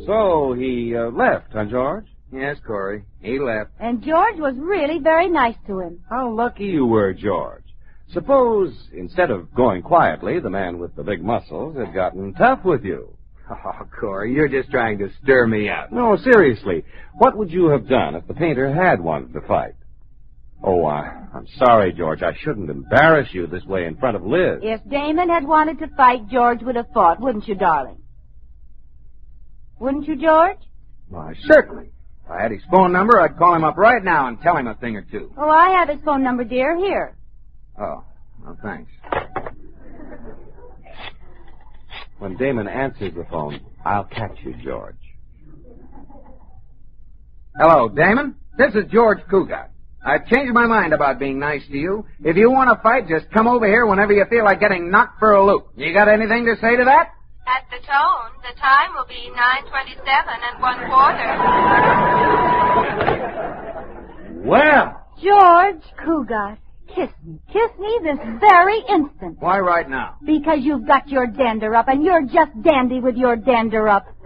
So he left, huh, George? Yes, Corey. He left. And George was really very nice to him. How lucky you were, George. Suppose, instead of going quietly, the man with the big muscles had gotten tough with you. Oh, Corey, you're just trying to stir me up. No, seriously. What would you have done if the painter had wanted to fight? Oh, I'm sorry, George. I shouldn't embarrass you this way in front of Liz. If Damon had wanted to fight, George would have fought, wouldn't you, darling? Wouldn't you, George? Why, certainly. If I had his phone number, I'd call him up right now and tell him a thing or two. Oh, I have his phone number, dear. Here. Oh, well, thanks. When Damon answers the phone, I'll catch you, George. Hello, Damon. This is George Cougat. I've changed my mind about being nice to you. If you want to fight, just come over here whenever you feel like getting knocked for a loop. You got anything to say to that? At the tone, the time will be 9:27 1/4. Well! George Cougat, kiss me. Kiss me this very instant. Why right now? Because you've got your dander up, and you're just dandy with your dander up.